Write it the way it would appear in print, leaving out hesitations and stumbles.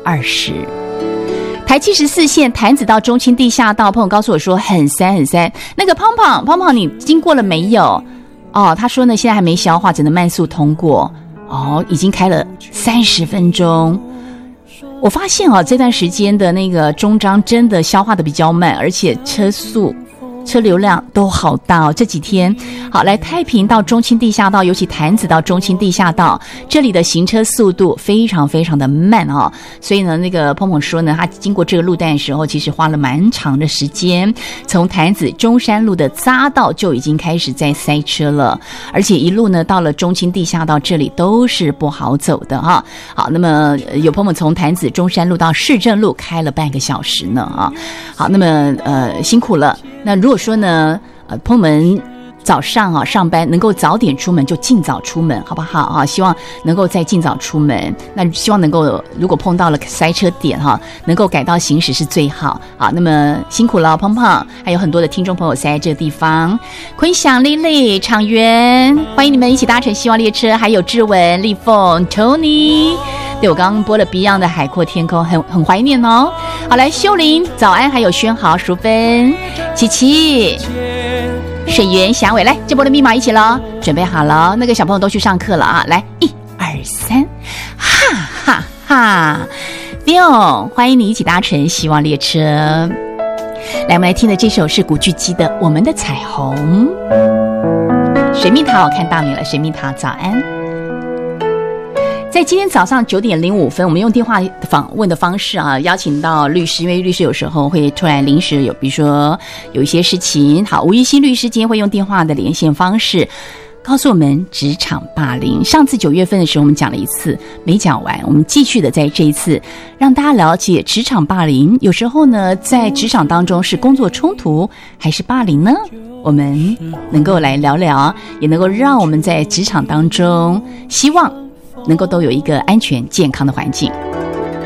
20。台74线潭子到中清地下道，朋友告诉我说很塞很塞。那个胖胖，你经过了没有？哦，他说呢，现在还没消化，只能慢速通过。哦，已经开了30分钟。我发现这段时间的那个中彰真的消化的比较慢，而且车流量都好大这几天好，来太平到中清地下道，尤其潭子到中清地下道，这里的行车速度非常非常的慢所以呢，那个碰碰说呢，他经过这个路段的时候，其实花了蛮长的时间，从潭子中山路的匝道就已经开始在塞车了，而且一路呢到了中清地下道这里都是不好走的好，那么有朋友从潭子中山路到市政路开了半个小时呢好，那么辛苦了。那如果说呢，朋友们早上上班能够早点出门就尽早出门，好不好希望能够再尽早出门。那希望能够，如果碰到了塞车点能够改道行驶是最好。好，那么辛苦了，胖胖，还有很多的听众朋友塞在这个地方。坤祥、丽丽、厂员，欢迎你们一起搭乘希望列车，还有志文、立凤、Tony。对，我刚刚播了 Beyond 的海阔天空，很怀念好，来，秀玲早安，还有轩豪、淑芬、琪琪、水源、霞伟，来，这波的密码一起了，准备好了，那个小朋友都去上课了来，1、2、3，哈哈哈 Bill， 欢迎你一起搭乘希望列车。来，我们来听的这首是古巨基的《我们的彩虹》。水蜜桃，我看到你了，水蜜桃早安。在今天早上9点05分，我们用电话访问的方式邀请到律师，因为律师有时候会突然临时比如说有一些事情，好，吴玉欣律师今天会用电话的连线方式告诉我们职场霸凌。上次9月份的时候我们讲了一次，没讲完，我们继续的在这一次让大家了解职场霸凌。有时候呢，在职场当中是工作冲突还是霸凌呢？我们能够来聊聊，也能够让我们在职场当中希望能够都有一个安全健康的环境。